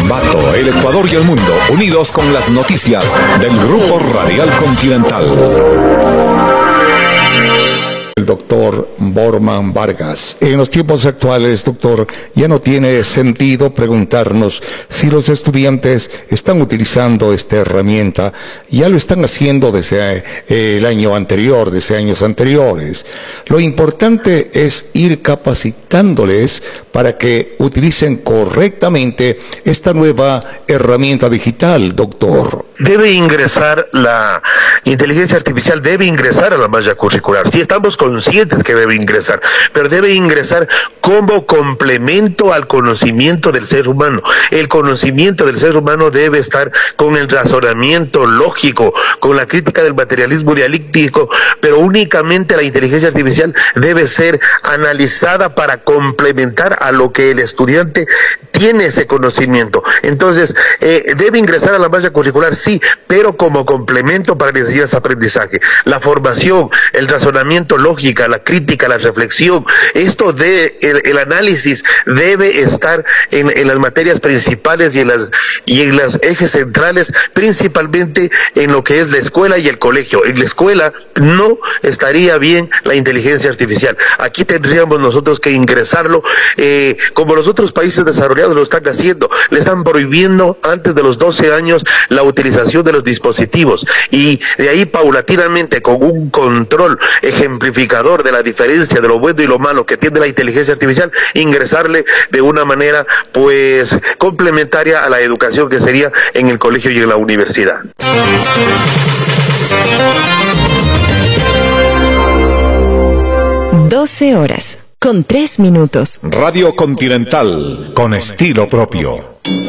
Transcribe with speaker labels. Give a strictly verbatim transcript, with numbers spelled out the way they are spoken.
Speaker 1: Ambato, el Ecuador y el mundo, unidos con las noticias del Grupo Radial Continental.
Speaker 2: El doctor Borman Vargas. En los tiempos actuales, doctor, ya no tiene sentido preguntarnos si los estudiantes están utilizando esta herramienta. Ya lo están haciendo desde eh, el año anterior, desde años anteriores. Lo importante es ir capacitándoles para que utilicen correctamente esta nueva herramienta digital, doctor.
Speaker 3: Debe ingresar la inteligencia artificial, debe ingresar a la malla curricular. Sí, estamos conscientes que debe ingresar, pero debe ingresar como complemento al conocimiento del ser humano. El conocimiento del ser humano debe estar con el razonamiento lógico, con la crítica del materialismo dialéctico, pero únicamente la inteligencia artificial debe ser analizada para complementar a lo que el estudiante tiene ese conocimiento. Entonces, eh, debe ingresar a la malla curricular, sí, pero como complemento para la enseñanza-aprendizaje. La formación, el razonamiento lógico, la crítica, la reflexión, esto de el, el análisis debe estar en, en las materias principales y en las y en los ejes centrales, principalmente en lo que es la escuela y el colegio. En la escuela no estaría bien la inteligencia artificial. Aquí tendríamos nosotros que ingresarlo, eh, como los otros países desarrollados lo están haciendo. Le están prohibiendo antes de los doce años la utilización de los dispositivos, y de ahí paulatinamente, con un control ejemplificador de la diferencia de lo bueno y lo malo que tiene la inteligencia artificial, ingresarle de una manera pues complementaria a la educación que sería en el colegio y en la universidad.
Speaker 4: doce horas con tres minutos.
Speaker 1: Radio Continental, con estilo propio.